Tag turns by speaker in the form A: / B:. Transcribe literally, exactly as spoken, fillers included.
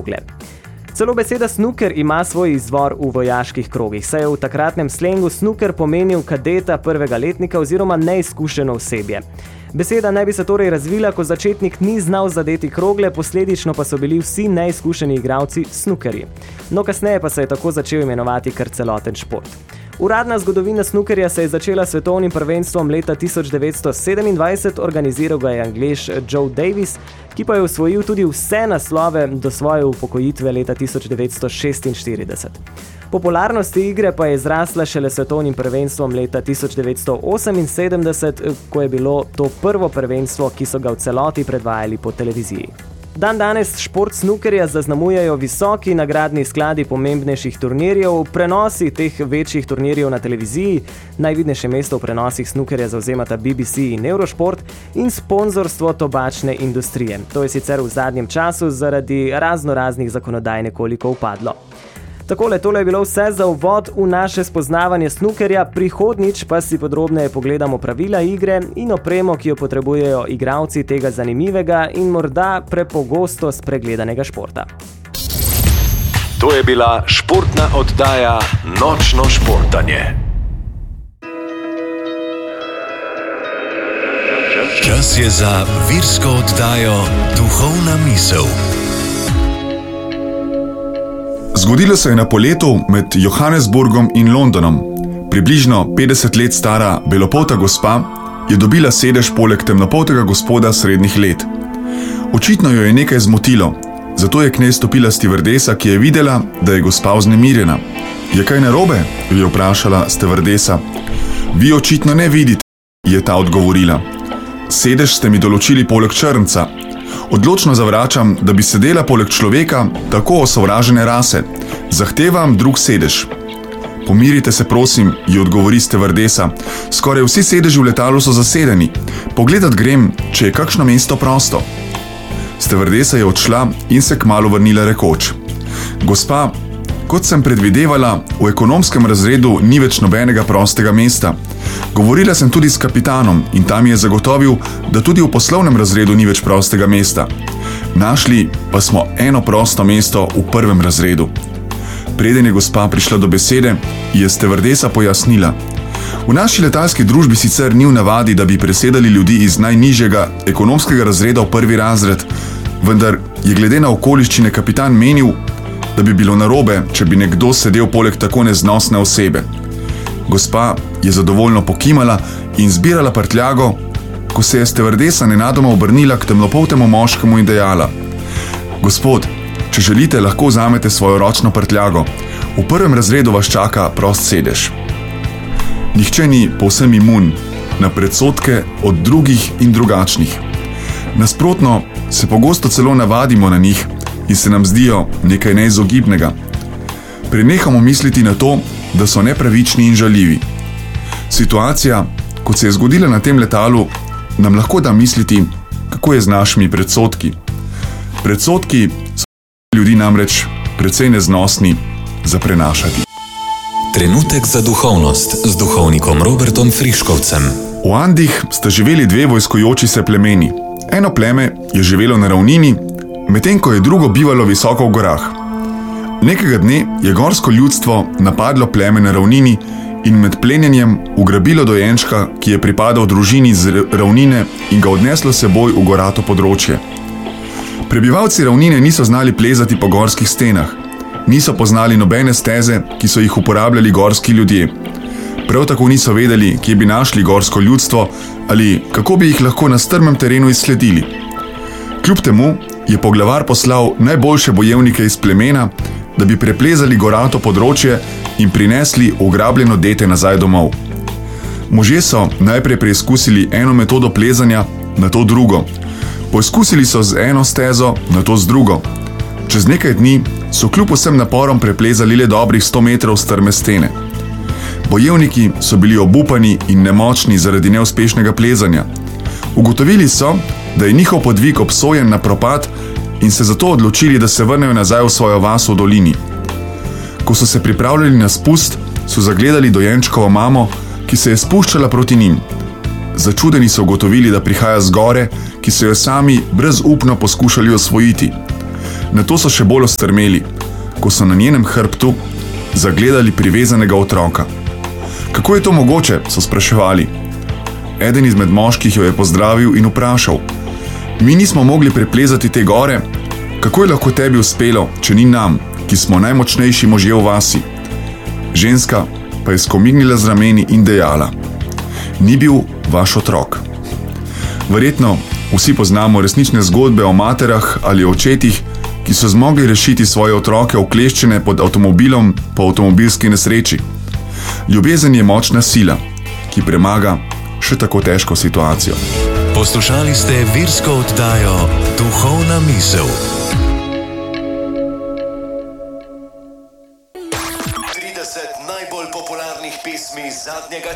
A: krogle. Celo beseda snooker ima svoj izvor v vojaških krogih, saj je v takratnem slengu snooker pomenil kadeta prvega letnika oziroma neizkušeno osebje. Beseda naj bi se torej razvila, ko začetnik ni znal zadeti krogle, posledično pa so bili vsi neizkušeni igralci snookerji. No, kasneje pa se je tako začel imenovati kar celoten šport. Uradna zgodovina snookerja se je začela s svetovnim prvenstvom leta tisoč devetsto sedemindvajset, organiziral ga je Anglež Joe Davis, ki pa je osvojil tudi vse naslove do svoje upokojitve leta tisoč devetsto šestinštirideset. Popularnost igre pa je zrasla šele svetovnim prvenstvom leta tisoč devetsto oseminsedemdeset, ko je bilo to prvo prvenstvo, ki so ga v celoti predvajali po televiziji. Dan danes šport snookerja zaznamujejo visoki nagradni skladi pomembnejših turnirjev, prenosi teh večjih turnirjev na televiziji, najvidnejše mesto v prenosih snookerja zavzemata B B C in Eurosport in sponzorstvo tobačne industrije. To je sicer v zadnjem času zaradi razno raznih zakonodaj nekoliko upadlo. Takole, tole je bilo vse za uvod v naše spoznavanje snookerja, prihodnjič pa si podrobneje pogledamo pravila igre in opremo, ki jo potrebujejo igralci tega zanimivega in morda prepogosto spregledanega športa.
B: To je bila športna oddaja Nočno športanje. Čas je za virsko oddajo Duhovna misel.
C: Zgodilo se je na poletu med Johannesburgom in Londonom. Približno petdeset let stara belopolta gospa je dobila sedež poleg temnopoltega gospoda srednjih let. Očitno jo je nekaj zmotilo, zato je k njej stopila stevardesa, ki je videla, da je gospa vznemirjena. Je kaj narobe? Jo je vprašala stevardesa. Vi očitno ne vidite, je ta odgovorila. Sedež ste mi določili poleg črnca. Odločno zavračam, da bi sedela poleg človeka tako osovražene rase. Zahtevam drug sedež. Pomirite se, prosim, ji odgovori stevardesa. Skoraj vsi sedeži v letalu so zasedeni. Pogledat grem, če je kakšno mesto prosto. Stevardesa je odšla in se kmalu vrnila rekoč. Gospa, kot sem predvidevala, v ekonomskem razredu ni več nobenega prostega mesta. Govorila sem tudi s kapitanom in tam je zagotovil, da tudi v poslovnem razredu ni več prostega mesta. Našli pa smo eno prosto mesto v prvem razredu. Preden je gospa prišla do besede, je stevardesa pojasnila. V naši letalski družbi sicer ni v navadi, da bi presedali ljudi iz najnižjega ekonomskega razreda v prvi razred, vendar je glede na okoliščine kapitan menil, da bi bilo narobe, če bi nekdo sedel poleg tako neznosne osebe. Gospa je zadovoljno pokimala in zbirala prtljago, ko se je stevardesa nenadoma obrnila k temnopoltemu moškemu in dejala: Gospod, če želite, lahko vzamete svojo ročno prtljago. V prvem razredu vas čaka prost sedež. Nihče ni povsem imun na predsodke od drugih in drugačnih. Nasprotno, se pogosto celo navadimo na njih in se nam zdijo nekaj neizogibnega. Prenehamo misliti na to, da so nepravični in žaljivi. Situacija, kot se je zgodila na tem letalu, nam lahko da misliti, kako je z našimi predsodki. Predsodki so ljudi namreč precej neznosni za prenašati.
B: Trenutek za duhovnost z duhovnikom Robertom Friškovcem.
C: V Andih sta živeli dve vojskujoči se plemeni. Eno pleme je živelo na ravnini, medtem ko je drugo bivalo visoko v gorah. Nekega dne je gorsko ljudstvo napadlo pleme na ravnini in med plenjenjem ugrabilo dojenčka, ki je pripadal družini z ravnine in ga odneslo seboj v gorato področje. Prebivalci ravnine niso znali plezati po gorskih stenah, niso poznali nobene steze, ki so jih uporabljali gorski ljudje. Prav tako niso vedeli, kje bi našli gorsko ljudstvo ali kako bi jih lahko na strmem terenu izsledili. Kljub temu je poglavar poslal najboljše bojevnike iz plemena, da bi preplezali gorato področje in prinesli ugrabljeno dete nazaj domov. Možje so najprej preizkusili eno metodo plezanja, nato drugo. Poizkusili so z eno stezo, nato z drugo. Čez nekaj dni so kljub vsem naporom preplezali le dobrih sto metrov strme stene. Bojevniki so bili obupani in nemočni zaradi neuspešnega plezanja. Ugotovili so, da je njihov podvig obsojen na propad in se zato odločili, da se vrnejo nazaj v svojo vas v dolini. Ko so se pripravljali na spust, so zagledali dojenčkovo mamo, ki se je spuščala proti njim. Začudeni so ugotovili, da prihaja z gore, ki so jo sami brezupno poskušali osvojiti. Nato so še bolj ostrmeli, ko so na njenem hrbtu zagledali privezanega otroka. Kako je to mogoče, so spraševali. Eden izmed moških jo je pozdravil in vprašal: Mi nismo mogli preplezati te gore? Kako je lahko tebi uspelo, če ni nam, ki smo najmočnejši možje v vasi? Ženska pa je skomignila z rameni in dejala: Ni bil vaš otrok. Verjetno vsi poznamo resnične zgodbe o materah ali očetih, ki so zmogli rešiti svoje otroke ukleščene pod avtomobilom po avtomobilski nesreči. Ljubezen je močna sila, ki premaga še tako težko situacijo.
B: Poslušali ste virsko oddajo Duhovna misel.
D: trideset najbolj popularnih pesmi zadnjega